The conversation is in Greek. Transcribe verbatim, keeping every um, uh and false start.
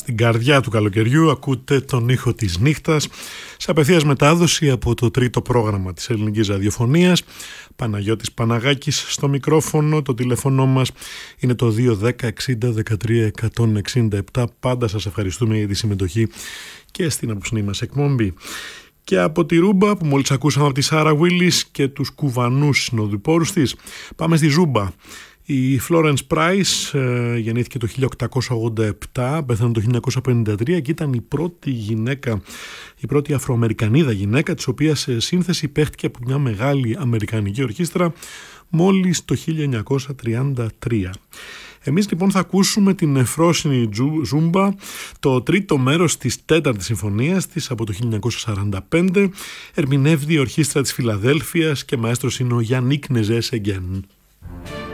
Στην καρδιά του καλοκαιριού ακούτε τον ήχο της νύχτας σε απευθείας μετάδοση από το τρίτο πρόγραμμα της ελληνικής ραδιοφωνίας. Παναγιώτης Παναγάκης στο μικρόφωνο. Το τηλέφωνο μας είναι το δύο δέκα εξήντα δεκατρία εκατόν εξήντα επτά. Πάντα σας ευχαριστούμε για τη συμμετοχή και στην απόψινή μας εκπομπή. Και από τη ρούμπα που μόλις ακούσαμε από τη Σάρα Βίλις και τους κουβανούς συνοδοιπόρους της, πάμε στη ζούμπα. Η Florence Price ε, γεννήθηκε το χίλια οκτακόσια ογδόντα επτά, πέθανε το χίλια εννιακόσια πενήντα τρία και ήταν η πρώτη γυναίκα, η πρώτη Αφροαμερικανίδα γυναίκα, της οποίας σύνθεση παίχτηκε από μια μεγάλη αμερικανική ορχήστρα μόλις το χίλια εννιακόσια τριάντα τρία. Εμείς λοιπόν θα ακούσουμε την εφρόσινη ζούμπα, το τρίτο μέρος της τέταρτης συμφωνίας της από το χίλια εννιακόσια σαράντα πέντε. Ερμηνεύει η ορχήστρα της Φιλαδέλφειας και μαέστρος είναι ο Γιάννικ Νεζέ Σεγγέν.